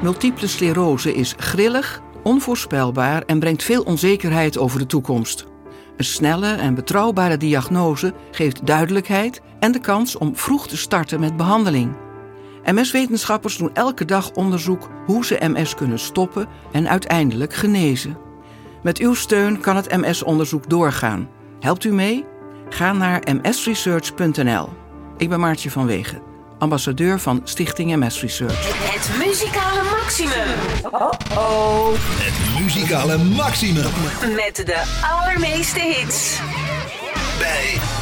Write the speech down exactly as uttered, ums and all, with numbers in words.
Multiple sclerose is grillig, onvoorspelbaar en brengt veel onzekerheid over de toekomst. Een snelle en betrouwbare diagnose geeft duidelijkheid en de kans om vroeg te starten met behandeling. M S-wetenschappers doen elke dag onderzoek hoe ze M S kunnen stoppen en uiteindelijk genezen. Met uw steun kan het M S-onderzoek doorgaan. Helpt u mee? Ga naar m s research punt n l. Ik ben Maartje van Wegen, ambassadeur van Stichting M S Research. Het muzikale maximum. Oh oh. Het muzikale maximum. Met de allermeeste hits. Bij